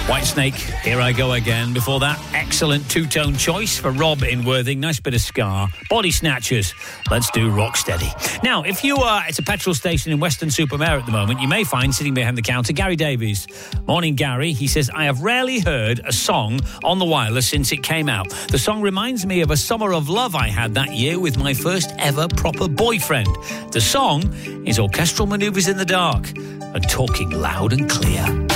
Whitesnake, Here I Go Again. Before that, excellent two-tone choice for Rob in Worthing. Nice bit of ska. Body Snatchers. Let's do Rocksteady. Now, if you are at a petrol station in Weston-super-Mare at the moment, you may find sitting behind the counter Gary Davies. Morning, Gary. He says, I have rarely heard a song on the wireless since it came out. The song reminds me of a summer of love I had that year with my first ever proper boyfriend. The song is Orchestral Manoeuvres in the Dark and Talking Loud and Clear.